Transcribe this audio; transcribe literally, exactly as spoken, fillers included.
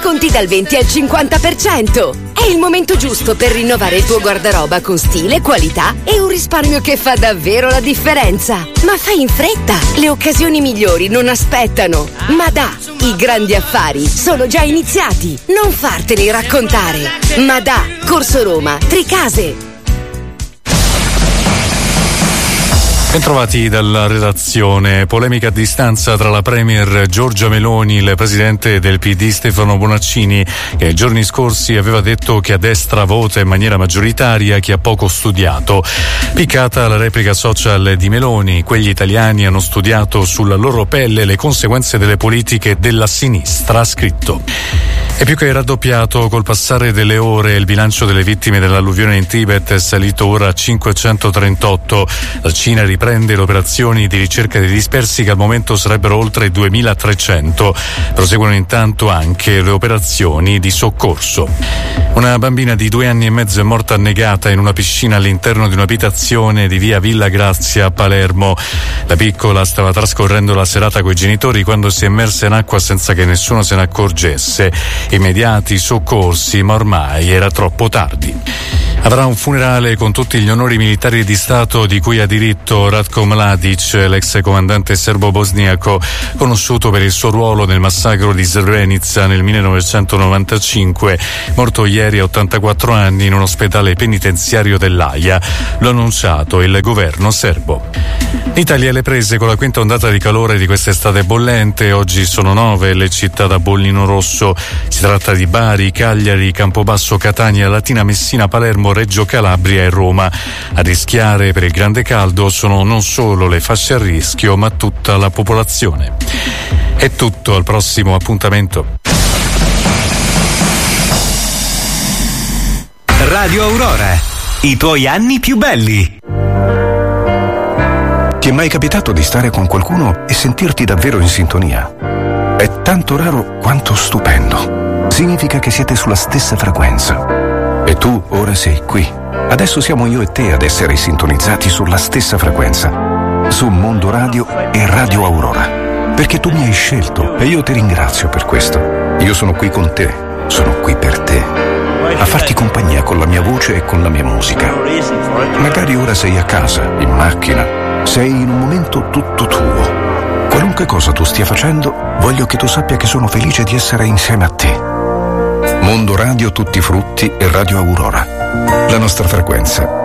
sconti dal venti al cinquanta per cento. È il momento giusto per rinnovare il tuo guardaroba con stile, qualità e un risparmio che fa davvero la differenza. Ma fai in fretta, le occasioni migliori non aspettano. Madà, i grandi affari sono già iniziati. Non farteli raccontare. Madà, Corso Roma, Tricase. Bentrovati dalla redazione. Polemica a distanza tra la premier Giorgia Meloni e il presidente del P D Stefano Bonaccini, che giorni scorsi aveva detto che a destra vota in maniera maggioritaria chi ha poco studiato. Piccata la replica social di Meloni, quegli italiani hanno studiato sulla loro pelle le conseguenze delle politiche della sinistra, ha scritto. È più che raddoppiato col passare delle ore. Il bilancio delle vittime dell'alluvione in Tibet è salito ora a cinquecentotrentotto. La Cina riprende le operazioni di ricerca dei dispersi, che al momento sarebbero oltre duemilatrecento. Proseguono intanto anche le operazioni di soccorso. Una bambina di due anni e mezzo è morta annegata in una piscina all'interno di un'abitazione di via Villa Grazia a Palermo. La piccola stava trascorrendo la serata coi genitori quando si è immersa in acqua senza che nessuno se ne accorgesse. Immediati soccorsi, ma ormai era troppo tardi. Avrà un funerale con tutti gli onori militari di Stato di cui ha diritto Ratko Mladic, l'ex comandante serbo-bosniaco, conosciuto per il suo ruolo nel massacro di Srebrenica nel millenovecentonovantacinque, morto ieri a ottantaquattro anni in un ospedale penitenziario dell'Aia. Lo ha annunciato il governo serbo. L'Italia alle prese con la quinta ondata di calore di quest'estate bollente. Oggi sono nove le città da bollino rosso. Si tratta di Bari, Cagliari, Campobasso, Catania, Latina, Messina, Palermo, Reggio Calabria e Roma. A rischiare per il grande caldo sono non solo le fasce a rischio, ma tutta la popolazione. È tutto, al prossimo appuntamento. Radio Aurora, i tuoi anni più belli. Ti è mai capitato di stare con qualcuno e sentirti davvero in sintonia? È tanto raro quanto stupendo. Significa che siete sulla stessa frequenza. E tu ora sei qui. Adesso siamo io e te ad essere sintonizzati sulla stessa frequenza. Su Mondo Radio e Radio Aurora. Perché tu mi hai scelto e io ti ringrazio per questo. Io sono qui con te. Sono qui per te. A farti compagnia con la mia voce e con la mia musica. Magari ora sei a casa, in macchina. Sei in un momento tutto tuo. Qualunque cosa tu stia facendo, voglio che tu sappia che sono felice di essere insieme a te. Mondo Radio Tutti Frutti e Radio Aurora. La nostra frequenza